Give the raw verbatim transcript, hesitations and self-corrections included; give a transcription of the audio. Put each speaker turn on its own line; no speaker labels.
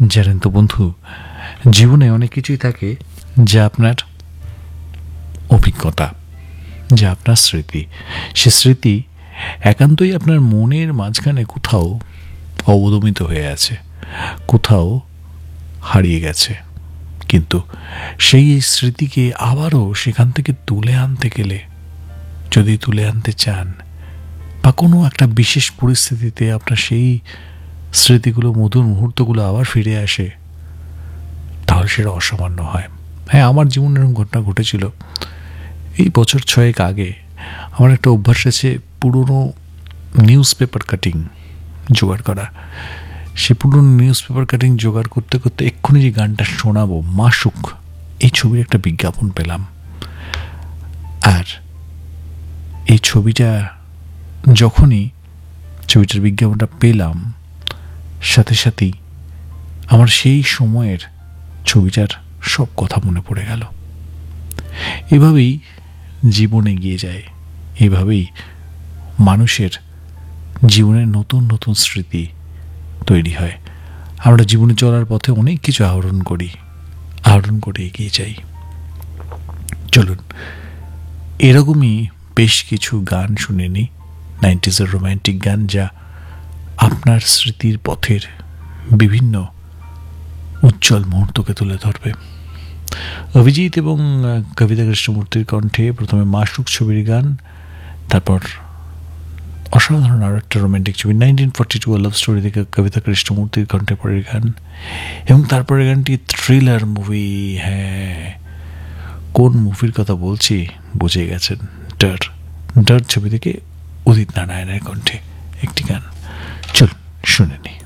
জানেন তো বন্ধু, জীবনে অনেক কিছুই থাকে যা আপনার অভিজ্ঞতা, যা আপনার স্মৃতি। সে স্মৃতি একান্তই আপনার মনের মাঝখানে কোথাও অবদমিত হয়ে আছে, কোথাও হারিয়ে গেছে। কিন্তু সেই স্মৃতিকে আবারও সেখান থেকে তুলে আনতে গেলে, যদি তুলে আনতে চান বা কোনো একটা বিশেষ পরিস্থিতিতে আপনার সেই স্মৃতিগুলো, মধুর মুহূর্তগুলো আবার ফিরে আসে, তাহলে সেটা অসামান্য হয়। হ্যাঁ, আমার জীবনে এরকম ঘটনা ঘটেছিল। এই বছর ছয়েক আগে আমার একটা অভ্যাস আছে পুরনো নিউজ পেপার কাটিং জোগাড় করা। সে পুরনো নিউজ পেপার কাটিং জোগাড় করতে করতে এক্ষুনি যে গানটা শোনাবো, মাসুক, এই ছবির একটা বিজ্ঞাপন পেলাম। আর এই ছবিটা যখনই ছবিটার বিজ্ঞাপনটা পেলাম, সাথে সাথেই আমার সেই সময়ের ছবিটার সব কথা মনে পড়ে গেল। এভাবেই জীবন এগিয়ে যায়, এভাবেই মানুষের জীবনের নতুন নতুন স্মৃতি তৈরি হয়। আমরা জীবনে চলার পথে অনেক কিছু আহরণ করি, আহরণ করে এগিয়ে যাই। চলুন এরকমই বেশ কিছু গান শুনে নিই, নাইনটিজের রোম্যান্টিক গান, যা আপনার স্মৃতির পথের বিভিন্ন উজ্জ্বল মুহূর্তকে তুলে ধরবে। অভিজিৎ এবং কবিতা কৃষ্ণমূর্তির কণ্ঠে প্রথমে মাসুক ছবির গান, তারপর অসাধারণ আরও একটা রোম্যান্টিক ছবি nineteen forty two love story থেকে কবিতা কৃষ্ণমূর্তির কণ্ঠে পরের গান, এবং তারপরের গানটি থ্রিলার মুভি। হ্যাঁ, কোন মুভির কথা বলছি বুঝে গেছেন, ডার। ডার ছবি থেকে উদিত নারায়ণের কণ্ঠে একটি গান। চল শুনে নি।